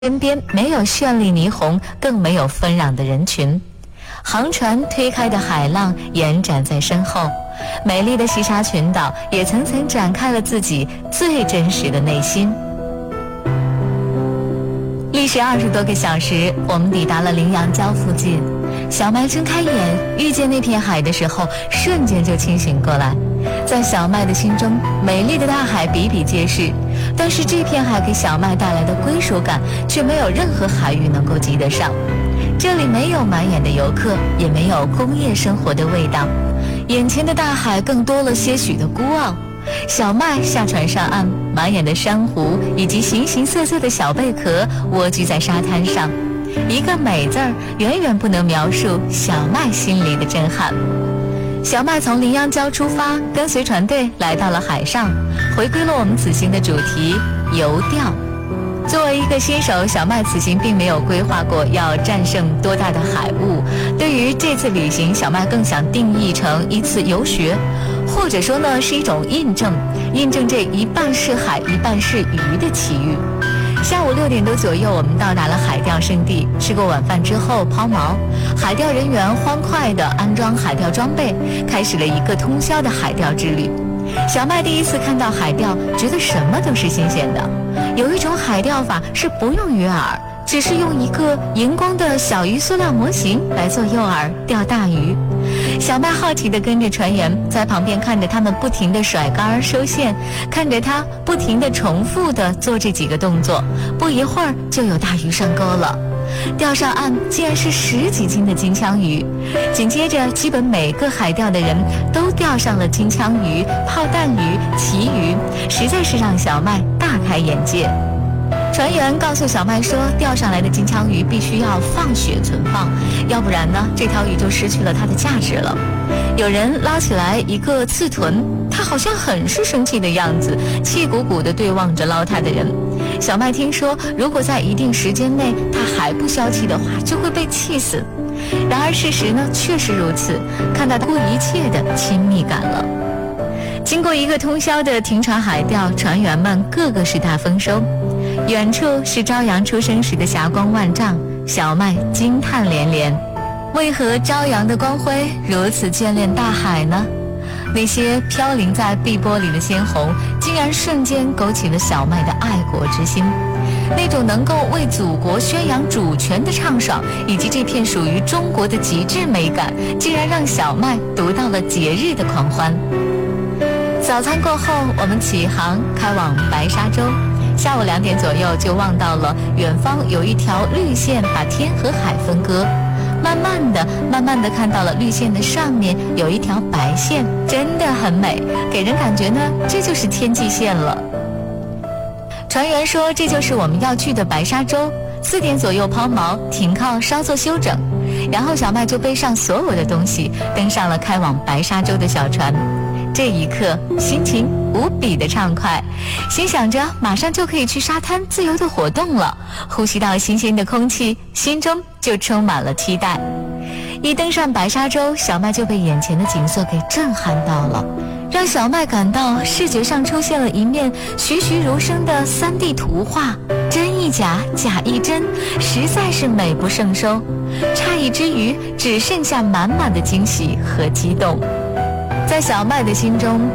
身边没有绚丽霓虹，更没有纷扰的人群。航船推开的海浪延展在身后，美丽的西沙群岛也层层展开了自己最真实的内心。历时20多个小时，我们抵达了羚羊礁附近。小麦睁开眼，遇见那片海的时候，瞬间就清醒过来。在小麦的心中，美丽的大海比比皆是，但是这片海给小麦带来的归属感，却没有任何海域能够及得上。这里没有满眼的游客，也没有工业生活的味道，眼前的大海更多了些许的孤傲。小麦下船上岸，满眼的珊瑚以及形形色色的小贝壳蜗居在沙滩上，一个美字儿远远不能描述小麦心里的震撼。小麦从羚羊礁出发，跟随船队来到了海上，回归了我们此行的主题游钓。作为一个新手，小麦此行并没有规划过要战胜多大的海雾。对于这次旅行，小麦更想定义成一次游学，或者说呢是一种印证这一半是海一半是鱼的奇遇。下午6点多左右，我们到达了海钓圣地。吃过晚饭之后抛锚，海钓人员欢快地安装海钓装备，开始了一个通宵的海钓之旅。小麦第一次看到海钓，觉得什么都是新鲜的。有一种海钓法是不用鱼饵，只是用一个荧光的小鱼塑料模型来做诱饵钓大鱼。小麦好奇地跟着船员在旁边看着他们不停地甩竿收线，看着他不停地重复地做这几个动作，不一会儿就有大鱼上钩了。钓上岸竟然是10几斤的金枪鱼，紧接着基本每个海钓的人都钓上了金枪鱼、炮弹鱼、旗鱼，实在是让小麦大开眼界。船员告诉小麦说，钓上来的金枪鱼必须要放血存放，要不然呢，这条鱼就失去了它的价值了。有人捞起来一个刺豚，他好像很是生气的样子，气鼓鼓地对望着捞他的人。小麦听说，如果在一定时间内他还不消气的话，就会被气死。然而事实呢，确实如此，看到不顾一切的亲密感了。经过一个通宵的停船海钓，船员们个个是大丰收。远处是朝阳出生时的霞光万丈，小麦惊叹连连。为何朝阳的光辉如此眷恋大海呢？那些飘零在碧波里的鲜红，竟然瞬间勾起了小麦的爱国之心。那种能够为祖国宣扬主权的畅爽，以及这片属于中国的极致美感，竟然让小麦读到了节日的狂欢。早餐过后，我们起航开往白沙洲。下午2点左右就望到了远方有一条绿线把天和海分割，慢慢的看到了绿线的上面有一条白线，真的很美，给人感觉呢这就是天际线了。船员说这就是我们要去的白沙洲。4点左右抛锚停靠稍作休整，然后小麦就背上所有的东西登上了开往白沙洲的小船。这一刻心情无比的畅快，心想着马上就可以去沙滩自由的活动了，呼吸到新鲜的空气，心中就充满了期待。一登上白沙洲，小麦就被眼前的景色给震撼到了，让小麦感到视觉上出现了一面栩栩如生的3D 图画，真亦假，假亦真，实在是美不胜收。诧异之余，只剩下满满的惊喜和激动。在小麦的心中，